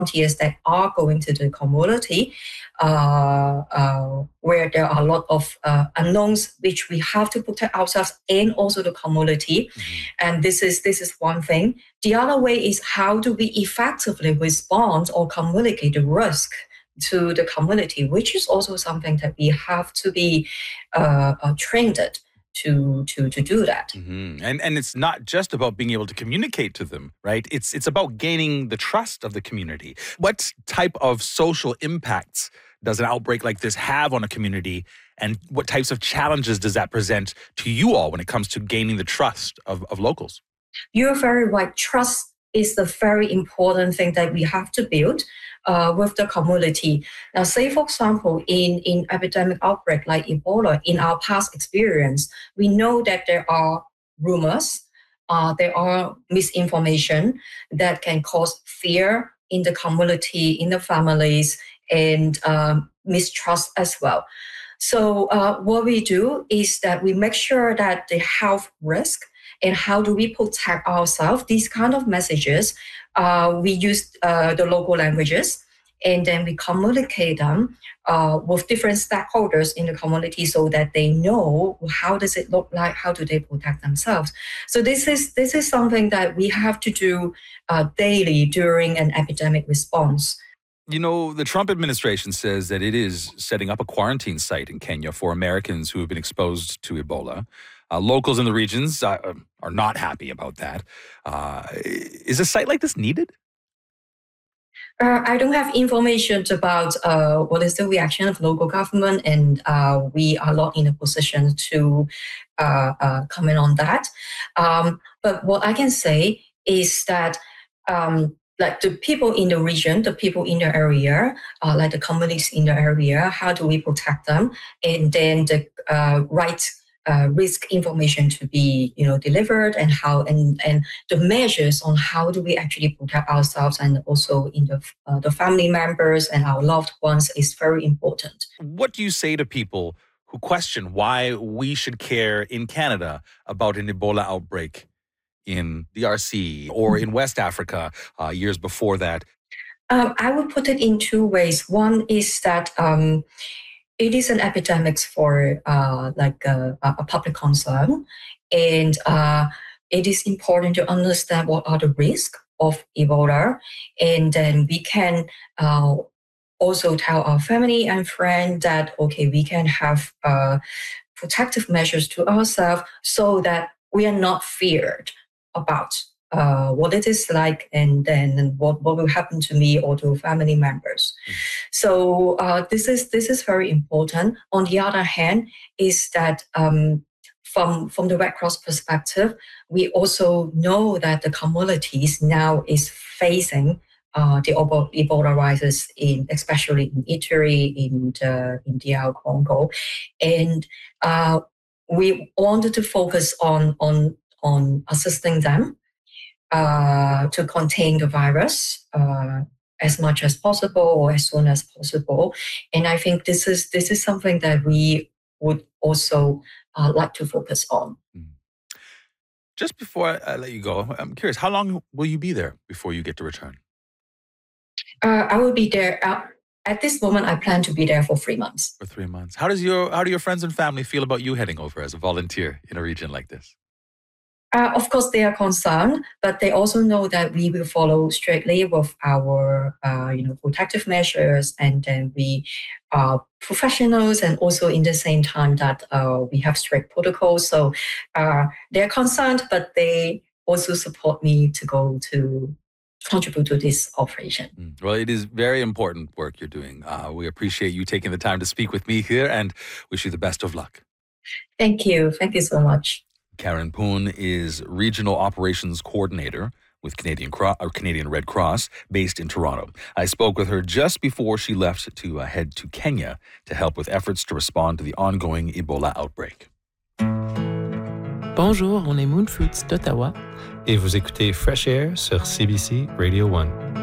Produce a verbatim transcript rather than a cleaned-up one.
volunteers that are going to the community uh, uh, where there are a lot of uh, unknowns, which we have to protect ourselves and also the community. Mm-hmm. And this is this is one thing. The other way is how do we effectively respond or communicate the risk to the community, which is also something that we have to be uh, uh, trained at. To, to to do that. Mm-hmm. And and it's not just about being able to communicate to them, right? It's it's about gaining the trust of the community. What type of social impacts does an outbreak like this have on a community, and what types of challenges does that present to you all when it comes to gaining the trust of, of locals? You're very right. Trust is the very important thing that we have to build uh, with the community. Now, say, for example, in, in epidemic outbreak like Ebola, in our past experience, we know that there are rumors, uh, there are misinformation that can cause fear in the community, in the families, and um, mistrust as well. So uh, what we do is that we make sure that the health risk and how do we protect ourselves, these kind of messages, uh, we use uh, the local languages, and then we communicate them uh, with different stakeholders in the community so that they know how does it look like, how do they protect themselves. So this is this is something that we have to do uh, daily during an epidemic response. You know, the Trump administration says that it is setting up a quarantine site in Kenya for Americans who have been exposed to Ebola. Uh, locals in the regions uh, are not happy about that. Uh, is a site like this needed? Uh, I don't have information about uh, what is the reaction of local government, and uh, we are not in a position to uh, uh, comment on that. Um, but what I can say is that um, like the people in the region, the people in the area, uh, like the communities in the area, how do we protect them? And then the uh, right Uh, risk information to be, you know, delivered, and how and and the measures on how do we actually protect ourselves and also in the uh, the family members and our loved ones is very important. What do you say to people who question why we should care in Canada about an Ebola outbreak in D R C or in West Africa uh, years before that? Um, I would put it in two ways. One is that um, it is an epidemic for uh, like a, a public concern, and uh, it is important to understand what are the risks of Ebola, and then we can uh, also tell our family and friends that okay, we can have uh, protective measures to ourselves so that we are not feared about Uh, what it is like, and then what, what will happen to me or to family members. Mm. So uh, this is this is very important. On the other hand, is that um, from from the Red Cross perspective, we also know that the communities now is facing uh, the Ebola rises in, especially in Italy, in the, in D R Congo, and uh, we wanted to focus on on on assisting them. Uh, to contain the virus uh, as much as possible or as soon as possible, and I think this is this is something that we would also uh, like to focus on. Mm. Just before I let you go, I'm curious: how long will you be there before you get to return? Uh, I will be there. Uh, at this moment, I plan to be there for three months. For three months. How does your how do your friends and family feel about you heading over as a volunteer in a region like this? Uh, of course, they are concerned, but they also know that we will follow strictly with our, uh, you know, protective measures, and then we are professionals, and also in the same time that uh, we have strict protocols. So uh, they're concerned, but they also support me to go to contribute to this operation. Mm. Well, it is very important work you're doing. Uh, we appreciate you taking the time to speak with me here, and wish you the best of luck. Thank you. Thank you so much. Karen Poon is Regional Operations Coordinator with Canadian Cro- or Canadian Red Cross based in Toronto. I spoke with her just before she left to uh, head to Kenya to help with efforts to respond to the ongoing Ebola outbreak. Bonjour, on est Moonfruits d'Ottawa et vous écoutez Fresh Air sur C B C Radio one.